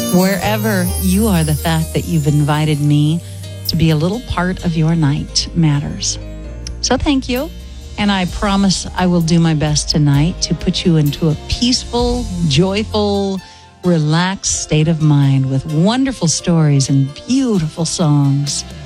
Wherever you are, the fact that you've invited me to be a little part of your night matters. So thank you. And I promise I will do my best tonight to put you into a peaceful, joyful, relaxed state of mind with wonderful stories and beautiful songs.